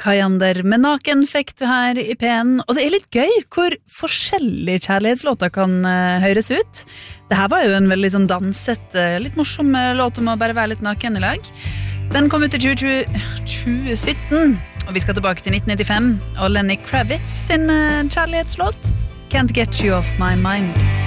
Kajander med naken fikk du her i P1, og det litt gøy hvor forskjellige kjærlighetslåter kan høres ut. Dette var jo en veldig sånn danset, litt morsom låt om å bare være litt naken i lag. Den kom ut i 2017, og vi skal tilbake til 1995, og Lenny Kravitz sin kjærlighetslåt Can't Get You Off My Mind.